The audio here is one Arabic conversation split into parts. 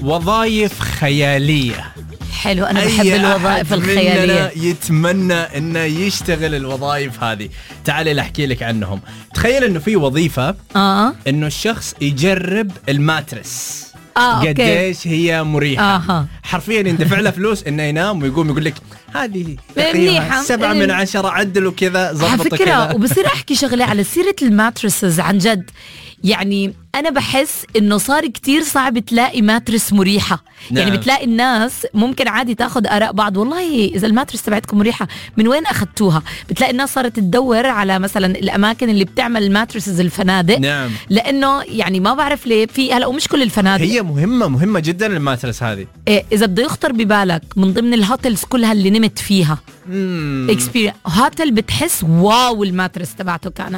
وظائف خيالية. حلو، أنا بحب الوظائف الخيالية. يتمنى إنه يشتغل الوظائف هذه. تعالي أحكي لك عنهم. تخيل إنه في وظيفة إنه الشخص يجرب الماترس قديش هي مريحة. حرفيا يندفع له فلوس إنه ينام ويقوم يقول لك هذه تقريبا 7 من 10 عدل وكذا ضبط كذا. وبصير أحكي شغلة على سيرة الماترسز عن جد. يعني أنا بحس إنه صار كتير صعب تلاقي ماترس مريحة. يعني بتلاقي الناس ممكن عادي تاخد آراء بعض، والله إذا الماترس تبعتكم مريحة من وين أخذتوها. بتلاقي الناس صارت تدور على مثلا الأماكن اللي بتعمل الماترسز الفنادق. نعم. لأنه يعني ما بعرف ليه في هلا، ومش كل الفنادق هي مهمة جدا الماترس هذه. إذا بده يخطر ببالك من ضمن الهوتلز كلها اللي نمت فيها اكسبيرينس هوتل، بتحس واو الماترس تبعته كانت.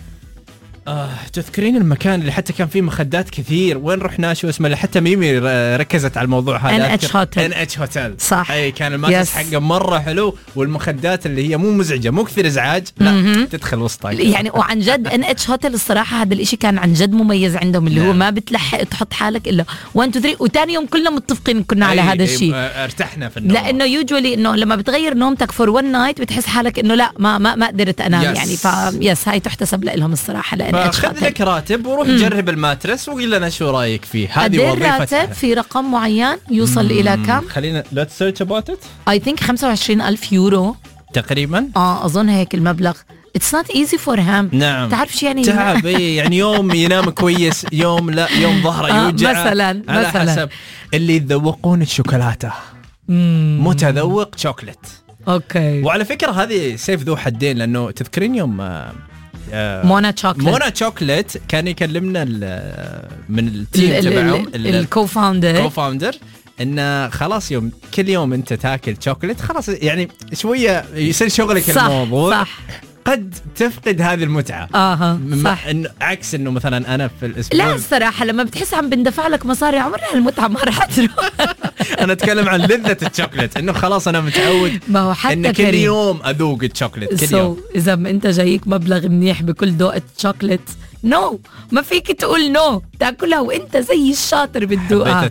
تذكرين المكان اللي حتى كان فيه مخدات كثير؟ وين رحنا؟ شو اسمه اللي حتى ميمي ركزت على الموضوع هذا؟ NH هوتيل. صح. اي كان الماترس حقه مرة حلو، والمخدات اللي هي مو مزعجة، مو كثير ازعاج، لا تدخل وسطها يعني. وعن جد NH هوتيل الصراحة هذا الاشي كان عن جد مميز عندهم، اللي هو ما بتلحق تحط حالك الا 1 2 3، وتاني يوم كلنا متفقين كنا على هذا الشيء. ارتحنا في النوم، لانه يوجولي انه لما بتغير نومتك فور 1 نايت بتحس حالك انه لا ما قدرت انام. يعني يس هاي تحتسب لهم الصراحة. لان خذ لك راتب وروح جرب الماترس وقل لنا شو رايك فيه. هذه وظيفة. راتب في رقم معين يوصل الى كم؟ خلينا let's search about it. I think 25,000 يورو تقريبا. اظن هيك المبلغ. It's not easy for him. نعم. تعرف شو يعني تعب. يعني يوم ينام كويس، يوم لا، يوم ظهره يوجع مثلا. على حسب. اللي يذوقون الشوكولاتة متذوق شوكلت. اوكي. وعلى فكرة هذه سيف ذو حدين، لأنه تذكرين يوم مونا تشوكلت كان يكلمنا من التيم تبعهم الكو-فاوندر إنه خلاص كل يوم أنت تاكل شوكلت خلاص يعني شوية يصير شغلك. صح. الموضوع صح. قد تفقد هذه المتعة. صح. إنه عكس إنه مثلا أنا في الأسبوع، لا الصراحة لما بتحس عم بندفع لك مصاري عمرها المتعة ما راح تروح. أنا أتكلم عن لذة الشوكلت، إنه خلاص أنا متعود ما هو حتى إنه كل يوم أذوق الشوكلت كل يوم. إذا أنت جايك مبلغ منيح بكل دوقة شوكلت ما فيك تقول تاكلها وانت زي الشاطر بالدوقة.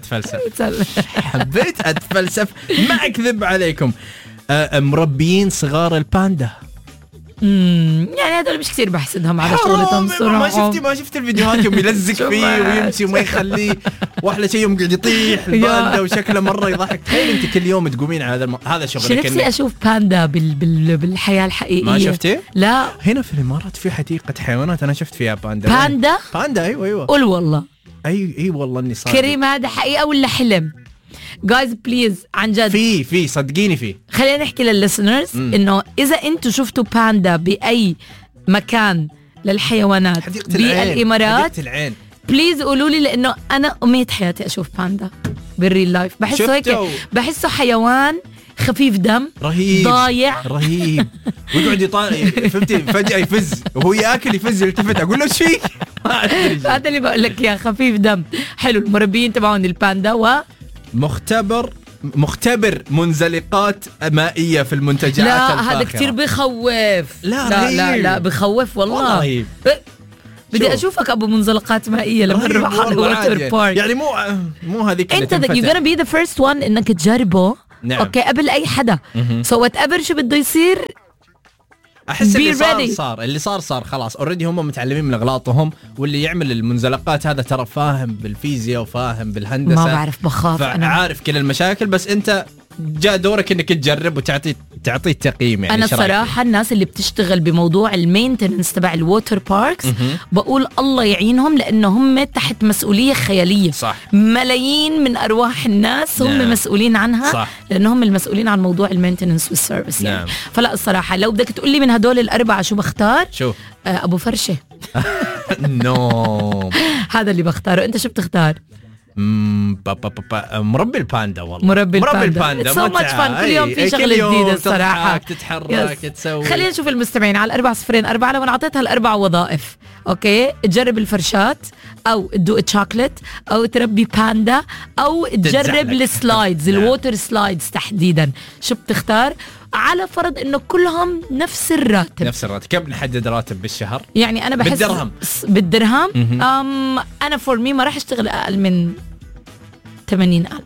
حبيت أتفلسف ما أكذب عليكم. مربيين صغار الباندا، يعني هذول مش كثير بحسدهم على شغلتهم صراحة. ما شفت الفيديوهات يوم يلزق فيه ويمشي وما يخليه، واحلى شيء يوم قاعد يطيح الباندا وشكله مرة يضحك. تخيل انت كل يوم تقومين على هذا شغلك. نفسي اشوف باندا بالحياة الحقيقية. ما شفتي؟ لا هنا في الامارات في حديقة حيوانات انا شفت فيها باندا. ايوه قول والله. اي والله اني صار كريم هذا حقيقة ولا حلم؟ جايز بليز عن جد في صدقيني في. خلينا نحكي للليسنرز انه اذا انتم شفتوا باندا باي مكان للحيوانات بالامارات بليز قولوا لي، لانه انا امنية حياتي اشوف باندا بالريل لايف. بحسه هيك، بحسه حيوان خفيف دم رهيب ضايع رهيب ويقعد يطالع فهمتي فجأة يفز وهو ياكل يفز يلتفت اقول له شيء. هذا اللي بقول لك يا خفيف دم. حلو. المربيين تبعون الباندا مختبر منزلقات مائية في المنتجعات الفاخرة. لا هذا كتير بخوف. لا بخوف والله رهيب. بدي اشوفك ابو منزلقات مائية لما نروح على الووتر بارك. يعني مو هذيك اللي انت you're gonna be the first one انك تجربه. نعم. اوكي قبل اي حدا. so whatever شو بده يصير احس اللي صار خلاص اوريدي هم متعلمين من اغلاطهم، واللي يعمل المنزلقات هذا ترى فاهم بالفيزياء وفاهم بالهندسه. ما بعرف بخاف انا عارف كل المشاكل، بس انت جاء دورك انك تجرب وتعطيه تقييم. يعني انا صراحه الناس اللي بتشتغل بموضوع المينتننس تبع الووتر باركس بقول الله يعينهم، لانه هم تحت مسؤوليه خياليه. صح. ملايين من ارواح الناس هم مسؤولين عنها. صح. لانهم المسؤولين عن موضوع المينتننس والسيرفيس. يعني فلا الصراحه لو بدك تقول لي من هدول الاربعه شو بختار، ابو فرشه. هذا اللي بختاره. انت شو بتختار؟ مربي الباندا. والله مربي الباندا so much fun. كل يوم في شغله جديده الصراحه. تتحرك تسوي. خلينا نشوف المستمعين على 404. لو اعطيتها الاربع وظائف اوكي، تجرب الفرشات او تدوق شوكليت او تربي باندا او تجرب السلايدز الووتر سلايدز تحديدا، شو بتختار؟ على فرض انه كلهم نفس الراتب. كم نحدد راتب بالشهر؟ يعني انا بحس بالدرهم. انا فور مي ما راح اشتغل اقل من 80,000.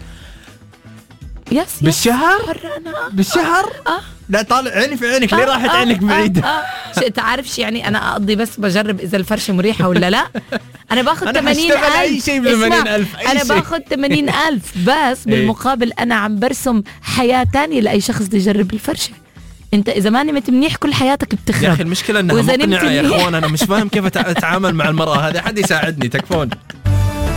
يس بالشهر لا طالع عيني في عينك. ليه راحت عينك بعيدة؟ تعرف يعني أنا أقضي بس بجرب إذا الفرشة مريحة ولا لا. أنا باخذ 80,000. أي شيء ب80,000. أنا باخذ 80,000 بس بالمقابل أنا عم برسم حياة تانية لأي شخص بده يجرب الفرشة. انت اذا ما نمت منيح كل حياتك بتخرب. يا اخي المشكله انها مقنعه يا اخوان. انا مش فاهم كيف اتعامل مع المراه هذه. حد يساعدني، تكفون.